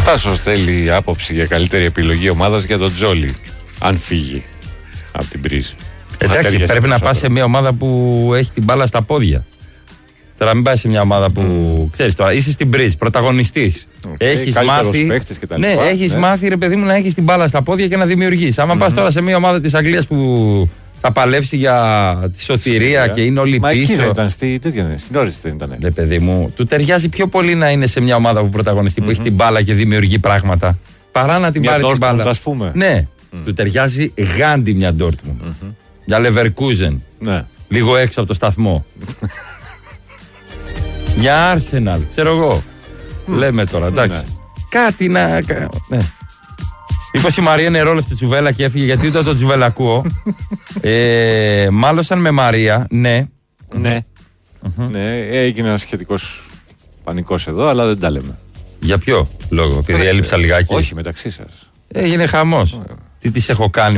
Τάσος θέλει άποψη για καλύτερη επιλογή ομάδας για τον Τζόλι. Αν φύγει από την Μπριζ. Εντάξει, πρέπει να πας σε μια ομάδα που έχει την μπάλα στα πόδια. Τώρα μην πάει σε μια ομάδα που ξέρεις τώρα, είσαι στην Μπριζ, πρωταγωνιστής. Έχεις μάθει. Ναι, έχεις μάθει ρε παιδί μου να έχεις την μπάλα στα πόδια και να δημιουργείς. Άμα πας τώρα σε μια ομάδα της Αγγλίας που θα παλέψει για τη σωτηρία και είναι όλοι πίσω. Εκεί δεν ήταν, στην όρεξη δεν ήταν. Ναι, παιδί μου, του ταιριάζει πιο πολύ να είναι σε μια ομάδα που πρωταγωνιστεί, που έχει την μπάλα και δημιουργεί πράγματα, παρά να την πάρει την μπάλα. Ας πούμε. Ναι, του ταιριάζει γάντι μια Ντόρτμουντ. Μια Λεβερκούζεν. Ναι. Λίγο έξω από το σταθμό. Μια Arsenal, ξέρω εγώ. Λέμε τώρα, εντάξει. Κάτι να. Ναι. Μήπως η Μαρία είναι ρόλος του Τσουβέλα και έφυγε, γιατί ούτε το Τσουβέλα ακούω. Μάλωσαν με Μαρία, ναι. Ναι. Έγινε ένας σχετικός πανικός εδώ, αλλά δεν τα λέμε. Για ποιο λόγο, επειδή έλειψα λιγάκι? Όχι, μεταξύ σας. Έγινε χαμός. Τι τις έχω κάνει